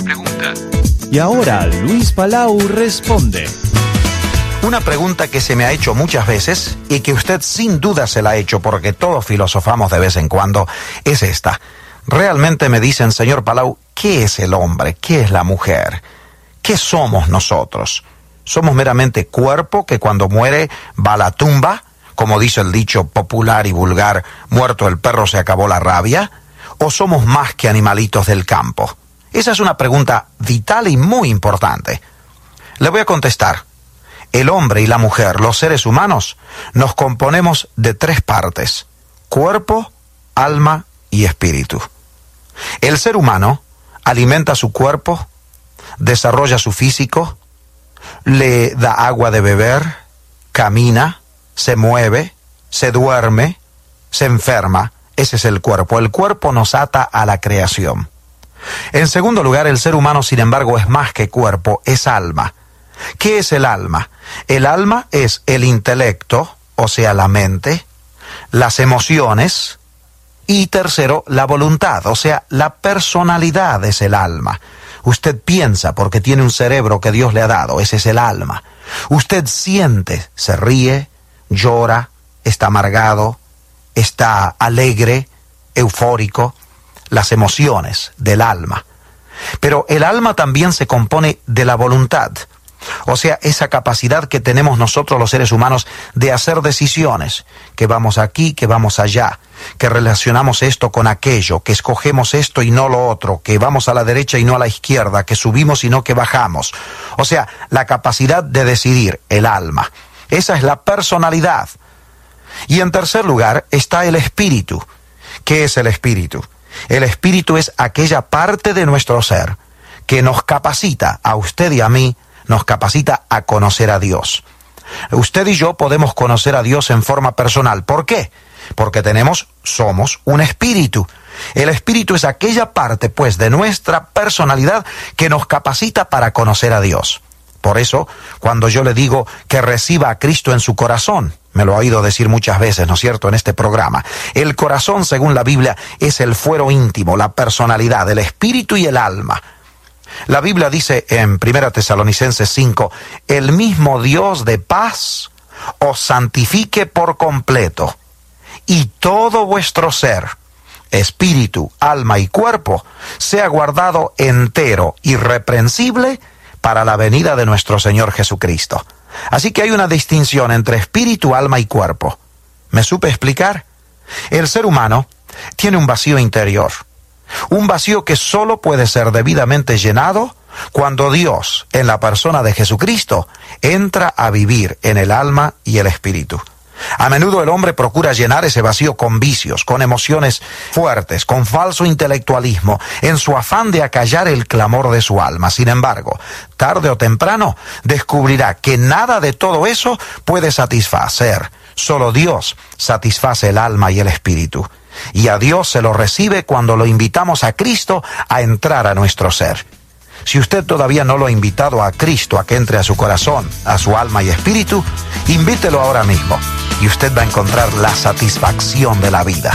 pregunta. Y ahora Luis Palau responde. Una pregunta que se me ha hecho muchas veces y que usted sin duda se la ha hecho porque todos filosofamos de vez en cuando es esta. Realmente me dicen, señor Palau, ¿qué es el hombre? ¿Qué es la mujer? ¿Qué somos nosotros? ¿Somos meramente cuerpo que cuando muere va a la tumba? Como dice el dicho popular y vulgar, muerto el perro se acabó la rabia. ¿O somos más que animalitos del campo? Esa es una pregunta vital y muy importante. Le voy a contestar. El hombre y la mujer, los seres humanos, nos componemos de 3 partes: cuerpo, alma y espíritu. El ser humano alimenta su cuerpo, desarrolla su físico, le da agua de beber, camina, se mueve, se duerme, se enferma. Ese es el cuerpo. El cuerpo nos ata a la creación. En segundo lugar, el ser humano, sin embargo, es más que cuerpo, es alma. ¿Qué es el alma? El alma es el intelecto, o sea, la mente, las emociones, y tercero, la voluntad, o sea, la personalidad es el alma. Usted piensa porque tiene un cerebro que Dios le ha dado, ese es el alma. Usted siente, se ríe, llora, está amargado, está alegre, eufórico, las emociones del alma. Pero el alma también se compone de la voluntad, o sea, esa capacidad que tenemos nosotros los seres humanos de hacer decisiones, que vamos aquí, que vamos allá, que relacionamos esto con aquello, que escogemos esto y no lo otro, que vamos a la derecha y no a la izquierda, que subimos y no que bajamos. O sea, la capacidad de decidir, el alma. Esa es la personalidad. Y en tercer lugar está el espíritu. ¿Qué es el espíritu? El espíritu es aquella parte de nuestro ser que nos capacita, a usted y a mí, nos capacita a conocer a Dios. Usted y yo podemos conocer a Dios en forma personal. ¿Por qué? Porque somos un espíritu. El espíritu es aquella parte, pues, de nuestra personalidad que nos capacita para conocer a Dios. Por eso, cuando yo le digo que reciba a Cristo en su corazón, me lo ha oído decir muchas veces, ¿no es cierto?, en este programa. El corazón, según la Biblia, es el fuero íntimo, la personalidad, el espíritu y el alma. La Biblia dice en 1 Tesalonicenses 5, el mismo Dios de paz os santifique por completo, y todo vuestro ser, espíritu, alma y cuerpo, sea guardado entero, irreprensible, para la venida de nuestro Señor Jesucristo. Así que hay una distinción entre espíritu, alma y cuerpo. ¿Me supe explicar? El ser humano tiene un vacío interior. Un vacío que solo puede ser debidamente llenado cuando Dios, en la persona de Jesucristo, entra a vivir en el alma y el espíritu. A menudo el hombre procura llenar ese vacío con vicios, con emociones fuertes, con falso intelectualismo, en su afán de acallar el clamor de su alma. Sin embargo, tarde o temprano, descubrirá que nada de todo eso puede satisfacer. Solo Dios satisface el alma y el espíritu. Y a Dios se lo recibe cuando lo invitamos a Cristo a entrar a nuestro ser. Si usted todavía no lo ha invitado a Cristo a que entre a su corazón, a su alma y espíritu, invítelo ahora mismo y usted va a encontrar la satisfacción de la vida.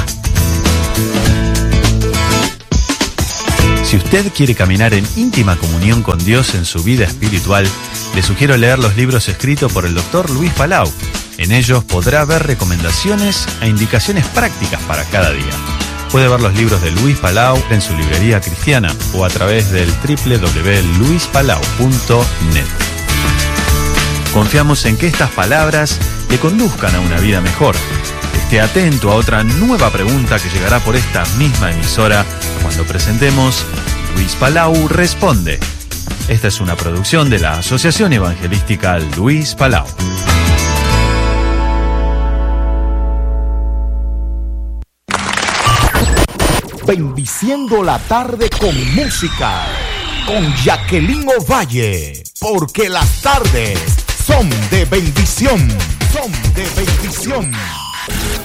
Si usted quiere caminar en íntima comunión con Dios en su vida espiritual, le sugiero leer los libros escritos por el Dr. Luis Palau. En ellos podrá ver recomendaciones e indicaciones prácticas para cada día. Puede ver los libros de Luis Palau en su librería cristiana o a través del www.luispalau.net. Confiamos en que estas palabras le conduzcan a una vida mejor. Esté atento a otra nueva pregunta que llegará por esta misma emisora cuando presentemos Luis Palau Responde. Esta es una producción de la Asociación Evangelística Luis Palau. Bendiciendo la tarde con música, con Jacqueline Ovalle, porque las tardes son de bendición, son de bendición.